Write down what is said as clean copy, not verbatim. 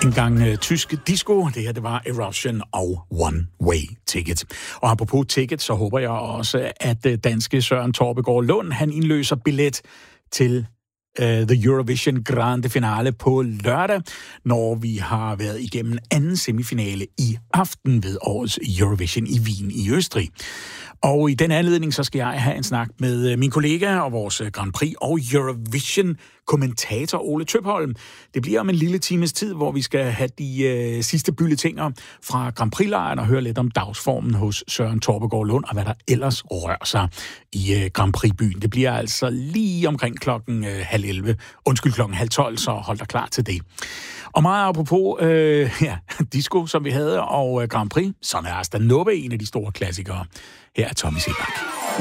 En gang tysk disco, det her det var Erosion og One Way Ticket. Og apropos ticket, så håber jeg også, at danske Søren Torpegaard Lund, han indløser billet til The Eurovision Grande Finale på lørdag, når vi har været igennem anden semifinale i aften ved årets Eurovision i Wien i Østrig. Og i den anledning, så skal jeg have en snak med min kollega og vores Grand Prix og Eurovision-kommentator Ole Tøpholm. Det bliver om en lille times tid, hvor vi skal have de sidste bulletiner fra Grand Prix-lejren og høre lidt om dagsformen hos Søren Torpegaard Lund og hvad der ellers rører sig i Grand Prix-byen. Det bliver altså lige omkring klokken 11:30, så hold dig klar til det. Og meget apropos disco, som vi havde, og Grand Prix, så er Asta Nubbe en af de store klassikere. Her er Tommy Sebak.